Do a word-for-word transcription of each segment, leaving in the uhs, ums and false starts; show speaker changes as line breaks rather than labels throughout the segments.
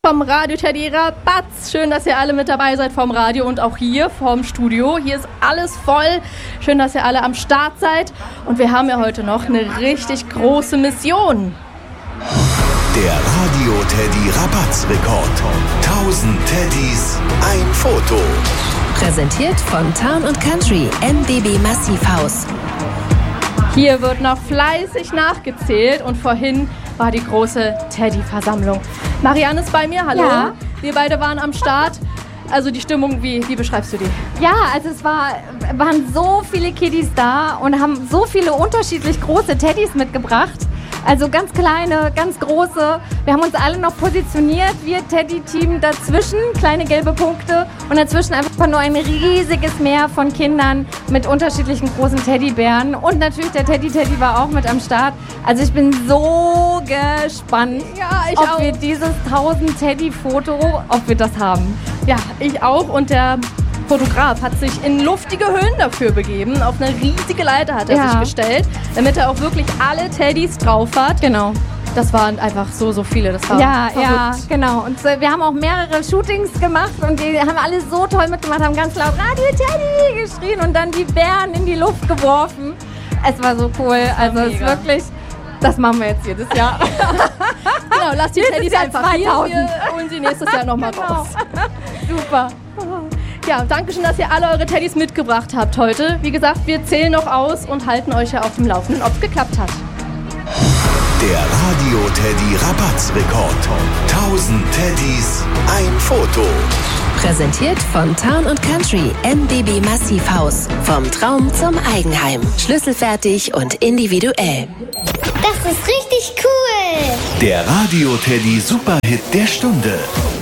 Vom Radio Teddy Rabatz. Schön, dass ihr alle mit dabei seid vom Radio und auch hier vom Studio. Hier ist alles voll. Schön, dass ihr alle am Start seid. Und wir haben ja heute noch eine richtig große Mission.
Der Radio Teddy Rabatz Rekord. tausend Teddys, ein Foto.
Präsentiert von Town und Country M B B Massivhaus.
Hier wird noch fleißig nachgezählt und vorhin war die große Teddy-Versammlung. Marianne ist bei mir, hallo.
Ja.
Wir beide waren am Start. Also die Stimmung, wie, wie beschreibst du die?
Ja, also es war, waren so viele Kiddies da und haben so viele unterschiedlich große Teddys mitgebracht. Also ganz kleine, ganz große. Wir haben uns alle noch positioniert, wir Teddy-Team dazwischen, kleine gelbe Punkte und dazwischen einfach nur ein riesiges Meer von Kindern mit unterschiedlichen großen Teddybären. Und natürlich der Teddy-Teddy war auch mit am Start. Also ich bin so gespannt,
Ja, ich
ob
auch.
wir dieses tausend Teddy-Foto, ob wir das haben.
Ja, ich auch. Und der Fotograf hat sich in luftige Höhen dafür begeben. Auf eine riesige Leiter hat er
Ja.
sich gestellt, damit er auch wirklich alle Teddys drauf hat.
Genau.
Das waren einfach so, so viele. Das war
Ja,
verrückt.
ja, genau. Und äh, wir haben auch mehrere Shootings gemacht und die haben alle so toll mitgemacht, haben ganz laut Radio Teddy geschrien und dann die Bären in die Luft geworfen. Es war so cool. Also es ist
mega.
wirklich, das machen wir jetzt jedes Jahr.
Genau, lass die
Nächstes
Teddys
Jahr
einfach hier.
zweitausend.
Wir holen sie nächstes Jahr nochmal
Genau.
raus.
Super.
Ja, danke schön, dass ihr alle eure Teddys mitgebracht habt heute. Wie gesagt, wir zählen noch aus und halten euch ja auf dem Laufenden, ob es geklappt hat.
Der Radio Teddy Rabatz Rekord. tausend Teddys, ein Foto.
Präsentiert von Town und Country M B B Massivhaus. Vom Traum zum Eigenheim. Schlüsselfertig und individuell.
Das ist richtig cool.
Der Radio Teddy Superhit der Stunde.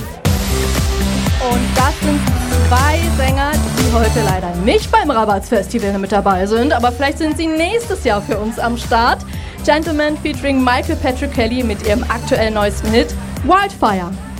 Und das sind zwei Sänger, die heute leider nicht beim Rabatz Festival mit dabei sind, aber vielleicht sind sie nächstes Jahr für uns am Start. Gentleman featuring Michael Patrick Kelly mit ihrem aktuellen neuesten Hit Wildfire.